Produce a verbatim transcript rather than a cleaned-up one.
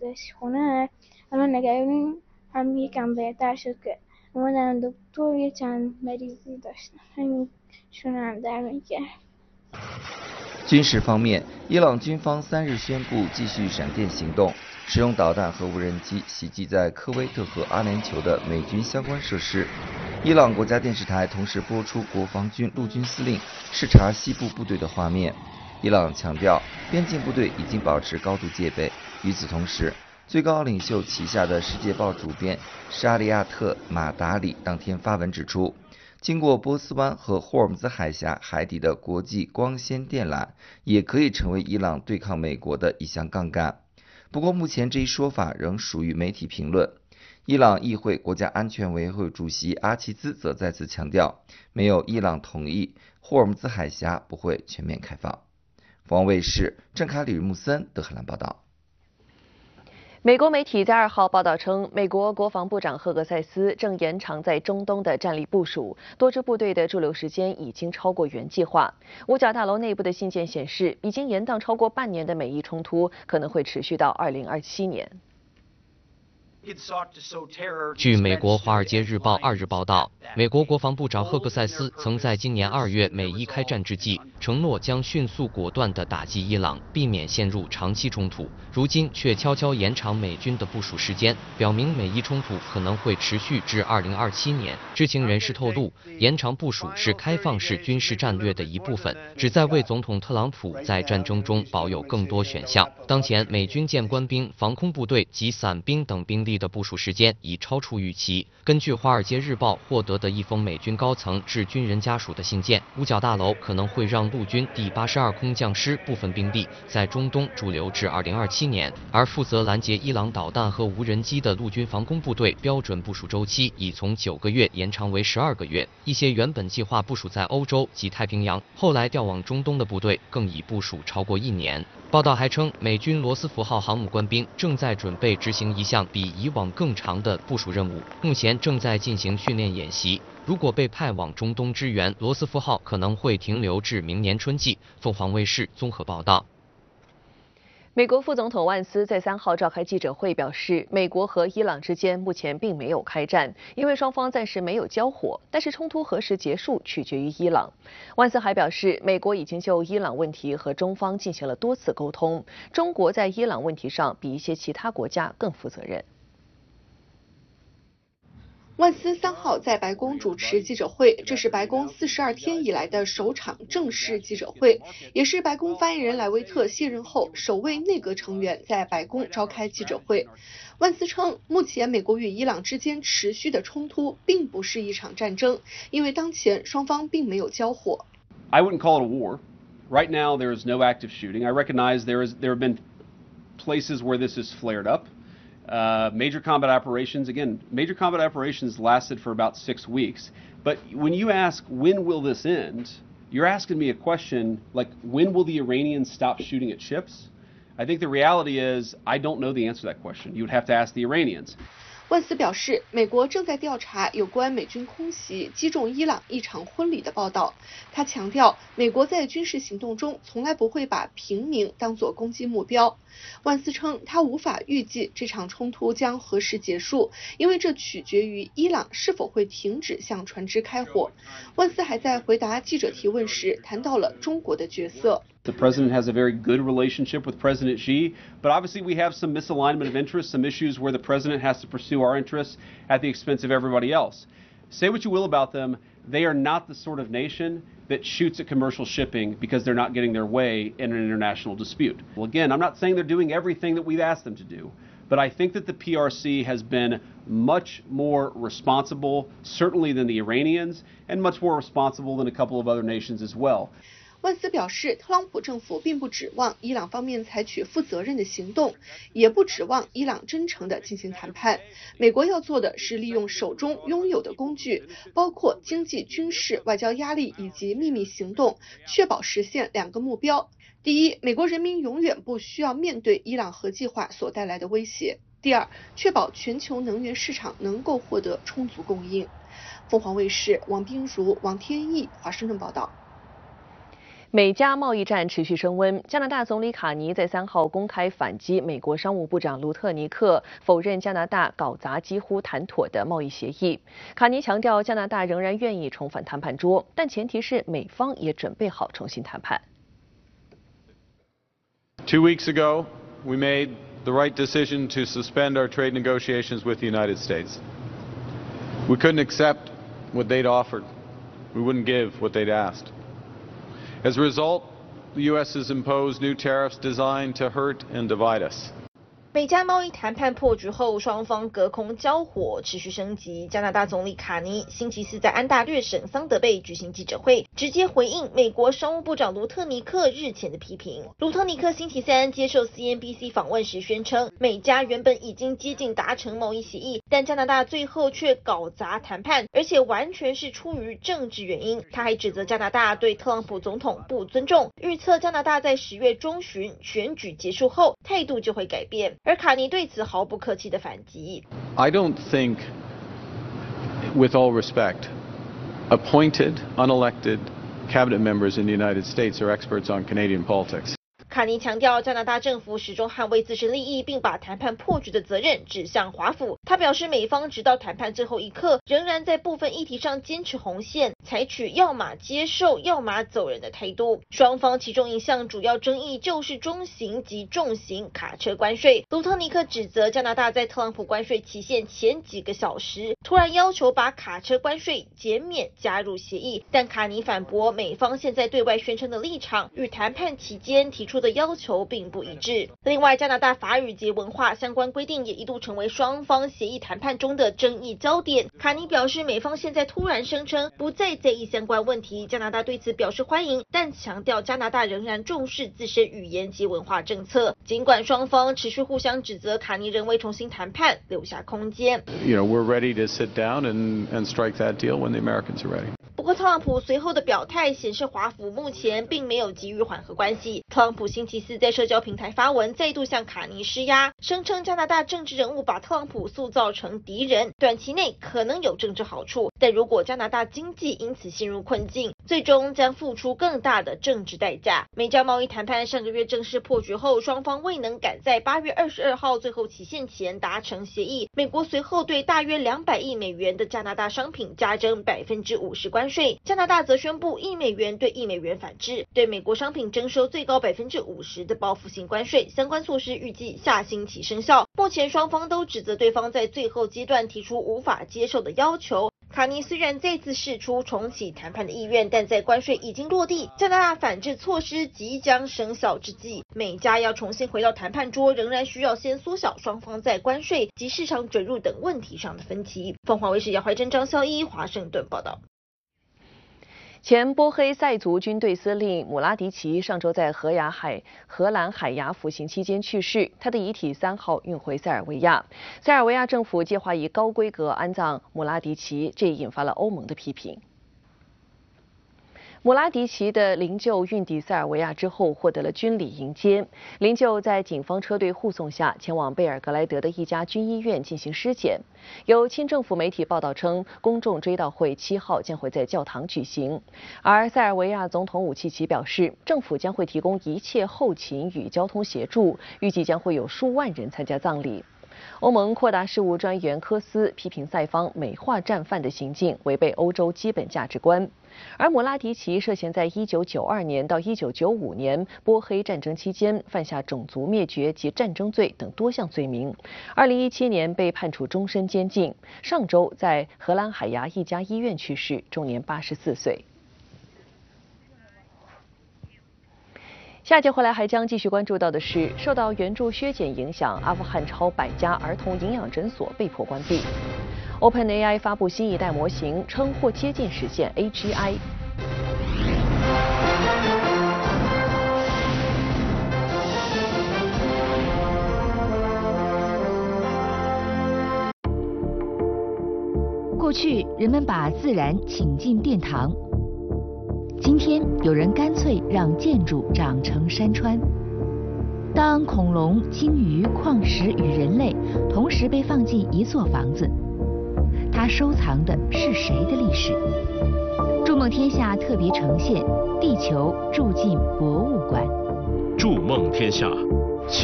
ورزش خونه الان نگرانیم هم یکم بهتر شد که اومدن دکتر یه چند مریضی داشتن همینشون هم در میگه。 军事方面，伊朗军方三日宣布继续闪电行动，使用导弹和无人机袭击在科威特和阿联酋的美军相关设施。伊朗国家电视台同时播出国防军陆军司令视察西部部队的画面。伊朗强调，边境部队已经保持高度戒备。与此同时，最高领袖旗下的《世界报》主编沙利亚特·马达里当天发文指出，经过波斯湾和霍尔木兹海峡海底的国际光纤电缆也可以成为伊朗对抗美国的一项杠杆。不过，目前这一说法仍属于媒体评论。伊朗议会国家安全委员会主席阿齐兹则再次强调，没有伊朗同意，霍尔木兹海峡不会全面开放。凤凰卫视郑凯里穆森德黑兰报道。 美国媒体在二号报道称，美国国防部长赫格塞斯正延长在中东的战力部署，多支部队的驻留时间已经超过原计划。五角大楼内部的信件显示，已经延宕超过半年的美伊冲突可能会持续到二零二七年。 据美国《华尔街日报》二日报道，美国国防部长赫格塞斯曾在今年二月美伊开战之际，承诺将迅速果断地打击伊朗，避免陷入长期冲突。如今却悄悄延长美军的部署时间，表明美伊冲突可能会持续至二零二七年。知情人士透露，延长部署是开放式军事战略的一部分，旨在为总统特朗普在战争中保有更多选项。当前，美军舰官兵、防空部队及伞兵等兵力的部署时间已超出预期。根据《华尔街日报》获得的一封美军高层致军人家属的信件，五角大楼可能会让陆军第八十二空降师部分兵力在中东驻留至二零二七年，而负责拦截伊朗导弹和无人机的陆军防空部队标准部署周期已从九个月延长为十二个月。一些原本计划部署在欧洲及太平洋，后来调往中东的部队更已部署超过一年。报道还称，美军罗斯福号航母官兵正在准备执行一项比以往更长的部署任务，目前正在进行训练演习。如果被派往中东支援，罗斯福号可能会停留至明年春季。凤凰卫视综合报道。 美国副总统万斯在三号召开记者会，表示美国和伊朗之间目前并没有开战，因为双方暂时没有交火，但是冲突何时结束取决于伊朗。万斯还表示，美国已经就伊朗问题和中方进行了多次沟通，中国在伊朗问题上比一些其他国家更负责任。 万斯三号在白宫主持记者会，这是白宫四十二天以来的首场正式记者会，也是白宫发言人莱维特卸任后首位内阁成员在白宫召开记者会。万斯称，目前美国与伊朗之间持续的冲突并不是一场战争，因为当前双方并没有交火。 I wouldn't call it a war. Right now, there is no active shooting. I recognize there is there have been places where this has flared up. Uh, major combat operations, again, major combat operations lasted for about six weeks. But when you ask, when will this end, you're asking me a question like, when will the Iranians stop shooting at ships? I think the reality is, I don't know the answer to that question. You would have to ask the Iranians. 万斯表示，美国正在调查有关美军空袭击中伊朗一场婚礼的报道。他强调，美国在军事行动中从来不会把平民当作攻击目标。万斯称，他无法预计这场冲突将何时结束，因为这取决于伊朗是否会停止向船只开火。万斯还在回答记者提问时谈到了中国的角色。 The president has a very good relationship with President Xi, but obviously we have some misalignment of interests, some issues where the president has to pursue our interests at the expense of everybody else. Say what you will about them, they are not the sort of nation that shoots at commercial shipping because they're not getting their way in an international dispute. Well, again, I'm not saying they're doing everything that we've asked them to do, but I think that the P R C has been much more responsible, certainly than the Iranians, and much more responsible than a couple of other nations as well. 万斯表示，特朗普政府并不指望伊朗方面采取负责任的行动，也不指望伊朗真诚地进行谈判。美国要做的是利用手中拥有的工具，包括经济、军事、外交压力以及秘密行动，确保实现两个目标：第一，美国人民永远不需要面对伊朗核计划所带来的威胁；第二，确保全球能源市场能够获得充足供应。凤凰卫视王冰如、王天意华盛顿报道。 美加贸易战持续升温，加拿大总理卡尼在三号公开反击美国商务部长卢特尼克，否认加拿大搞砸几乎谈妥的贸易协议。卡尼强调，加拿大仍然愿意重返谈判桌，但前提是美方也准备好重新谈判。 Two weeks ago, we made the right decision to suspend our trade negotiations with the United States. We couldn't accept what they'd offered. We wouldn't give what they'd asked. As a result, the U S has imposed new tariffs designed to hurt and divide us. 美加贸易谈判破局后，双方隔空交火持续升级。加拿大总理卡尼星期四在安大略省桑德贝举行记者会，直接回应美国商务部长卢特尼克日前的批评。卢特尼克星期三接受 C N B C 访问时宣称，美加原本已经接近达成贸易协议，但加拿大最后却搞砸谈判，而且完全是出于政治原因。他还指责加拿大对特朗普总统不尊重，预测加拿大在十月中旬选举结束后态度就会改变。而卡尼对此毫不客气的反击。 I don't think, with all respect, appointed, unelected cabinet members in the United States are experts on Canadian politics. 卡尼强调，加拿大政府始终捍卫自身利益，并把谈判破局的责任指向华府。他表示，美方直到谈判最后一刻，仍然在部分议题上坚持红线，采取要么接受，要么走人的态度。双方其中一项主要争议就是中型及重型卡车关税。卢特尼克指责加拿大在特朗普关税期限前几个小时突然要求把卡车关税减免加入协议，但卡尼反驳，美方现在对外宣称的立场与谈判期间提出的要求并不一致。另外，加拿大法语及文化相关规定也一度成为双方协议谈判中的争议焦点。卡尼表示，美方现在突然声称不再在意相关问题，加拿大对此表示欢迎，但强调加拿大仍然重视自身语言及文化政策。尽管双方持续互相指责，卡尼仍为重新谈判留下空间。 You know, we're ready to sit down and, and strike that deal when the Americans are ready. 不过，特朗普随后的表态显示，华府目前并没有急于缓和关系。特朗普星期四在社交平台发文，再度向卡尼施压，声称加拿大政治人物把特朗普塑造成敌人，短期内可能有政治好处，但如果加拿大经济因此陷入困境，最终将付出更大的政治代价。美加贸易谈判上个月正式破局后，双方未能赶在八月二十二号最后期限前达成协议。美国随后对大约两百亿美元的加拿大商品加征百分之五十关税，加拿大则宣布一美元对一美元反制，对美国商品征收最高百分之五十的报复性关税。相关措施预计下星期生效。目前双方都指责对方在最后阶段提出无法接受的要求。卡尼虽然再次释出重启谈判的意愿，但在关税已经落地，加拿大反制措施即将生效之际，美加要重新回到谈判桌，仍然需要先缩小双方在关税及市场准入等问题上的分歧。凤凰卫视姚怀珍、张孝一华盛顿报道。 前波黑塞族军队司令姆拉迪奇上周在荷雅海荷兰海牙服刑期间去世，他的遗体三号运回塞尔维亚。塞尔维亚政府计划以高规格安葬姆拉迪奇，这引发了欧盟的批评。姆拉迪奇的灵柩运抵塞尔维亚之后，获得了军礼迎接。灵柩在警方车队护送下，前往贝尔格莱德的一家军医院进行尸检。有亲政府媒体报道称，公众追悼会七号将会在教堂举行。而塞尔维亚总统武契奇表示，政府将会提供一切后勤与交通协助，预计将会有数万人参加葬礼。欧盟扩大事务专员科斯批评塞方美化战犯的行径违背欧洲基本价值观。而姆拉迪奇涉嫌在一九九二年到一九九五年波黑战争期间犯下种族灭绝及战争罪等多项罪名，二零一七年被判处终身监禁。上周在荷兰海牙一家医院去世，终年八十四岁。下节回来还将继续关注到的是，受到援助削减影响，阿富汗超百家儿童营养诊所被迫关闭。OpenAI 发布新一代模型，称或接近实现 A G I。 过去人们把自然请进殿堂，今天有人干脆让建筑长成山川。当恐龙、鲸鱼、矿石与人类同时被放进一座房子，它收藏的是谁的历史？著名梦天下特别呈现《地球住进博物馆》。 筑梦天下。